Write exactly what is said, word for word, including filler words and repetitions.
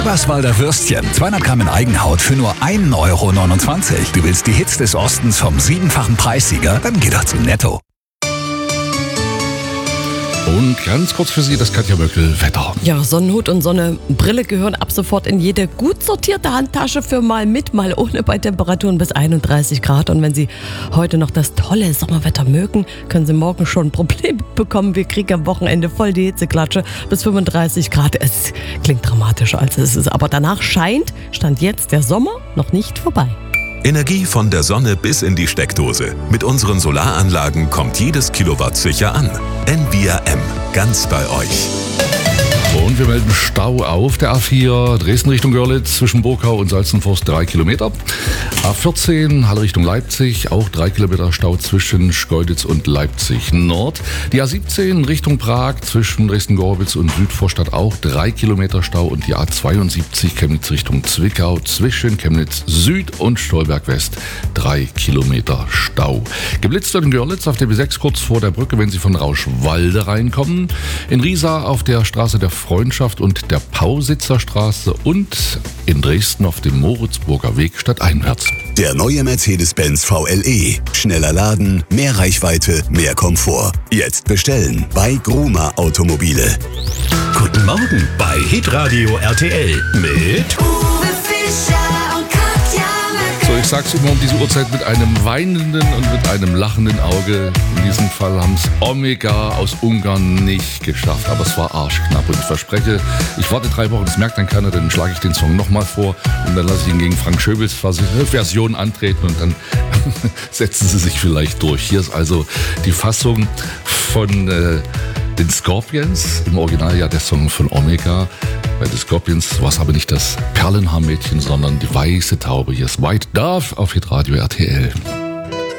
Eberswalder Würstchen, zweihundert Gramm in Eigenhaut für nur ein Euro neunundzwanzig. Du willst die Hits des Ostens vom siebenfachen Preissieger? Dann geh doch zu Netto. Und ganz kurz für Sie das Katja Möckel Wetter. Ja, Sonnenhut und Sonnenbrille gehören ab sofort in jede gut sortierte Handtasche für mal mit, mal ohne bei Temperaturen bis einunddreißig Grad. Und wenn Sie heute noch das tolle Sommerwetter mögen, können Sie morgen schon ein Problem bekommen. Wir kriegen am Wochenende voll die Hitzeklatsche bis fünfunddreißig Grad. Es klingt dramatischer, als es ist. Aber danach scheint, stand jetzt der Sommer noch nicht vorbei. Energie von der Sonne bis in die Steckdose. Mit unseren Solaranlagen kommt jedes Kilowatt sicher an. N V R M, ganz bei euch. Und wir melden Stau auf der A vier Dresden Richtung Görlitz zwischen Burkau und Salzenforst drei Kilometer. A vierzehn Halle Richtung Leipzig, auch drei Kilometer Stau zwischen Schkeuditz und Leipzig Nord. Die A siebzehn Richtung Prag zwischen Dresden-Gorbitz und Südvorstadt auch drei Kilometer Stau. Und die A zweiundsiebzig Chemnitz Richtung Zwickau zwischen Chemnitz Süd und Stolberg West drei Kilometer Stau. Geblitzt wird in Görlitz auf der B sechs kurz vor der Brücke, wenn Sie von Rauschwalde reinkommen. In Riesa auf der Straße der Freundschaft und der Pausitzerstraße und in Dresden auf dem Moritzburger Weg stadteinwärts. Der neue Mercedes-Benz V L E. Schneller laden, mehr Reichweite, mehr Komfort. Jetzt bestellen bei Gruma Automobile. Guten Morgen bei Hitradio R T L mit Uwe Fischer und Katja Möckel. So, ich sag's immer um diese Uhrzeit mit einem weinenden und mit einem lachenden Auge. In diesem Fall haben es Omega aus Ungarn nicht geschafft, aber es war arschknapp. Und ich verspreche, ich warte drei Wochen, das merkt dann keiner, dann schlage ich den Song nochmal vor und dann lasse ich ihn gegen Frank Schöbels Version antreten und dann setzen sie sich vielleicht durch. Hier ist also die Fassung von äh, den Scorpions, im Original ja der Song von Omega. Bei den Scorpions war es aber nicht das Perlenhaarmädchen, sondern die weiße Taube. Hier ist White Dove auf Hitradio R T L.